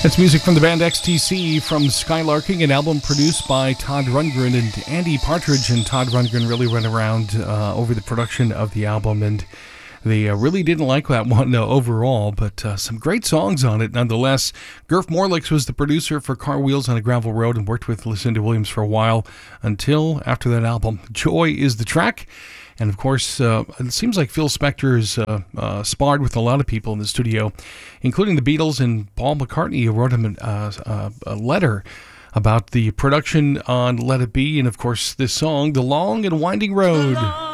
That's music from the band XTC from Skylarking, an album produced by Todd Rundgren and Andy Partridge. And Todd Rundgren really went around over the production of the album, and they really didn't like that one overall, but some great songs on it nonetheless. Gurf Morlix was the producer for Car Wheels on a Gravel Road and worked with Lucinda Williams for a while until after that album. Joy is the track. And of course, it seems like Phil Spector has sparred with a lot of people in the studio, including the Beatles and Paul McCartney, who wrote him a letter about the production on Let It Be, and of course this song, The Long and Winding Road.